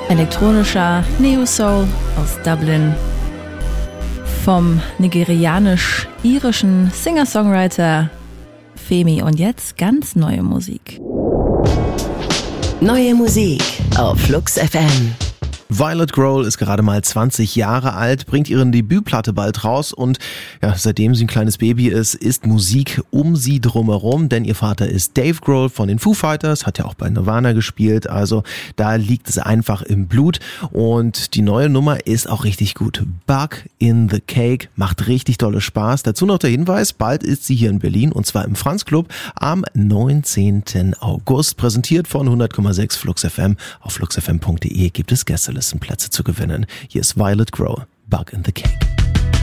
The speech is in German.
Elektronischer Neo-Soul aus Dublin vom nigerianisch-irischen Singer-Songwriter Femi. Und jetzt ganz neue Musik. Neue Musik auf Flux FM. Violet Grohl ist gerade mal 20 Jahre alt, bringt ihre Debütplatte bald raus und ja, seitdem sie ein kleines Baby ist Musik um sie drumherum, denn ihr Vater ist Dave Grohl von den Foo Fighters, hat ja auch bei Nirvana gespielt, also da liegt es einfach im Blut und die neue Nummer ist auch richtig gut. Bug in the Cake, macht richtig dolle Spaß. Dazu noch der Hinweis, bald ist sie hier in Berlin und zwar im Franz Club am 19. August, präsentiert von 100,6 Flux FM. Auf fluxfm.de gibt es Gästelisten Plätze zu gewinnen. Hier ist Violet Grohl, Bug in the Cake.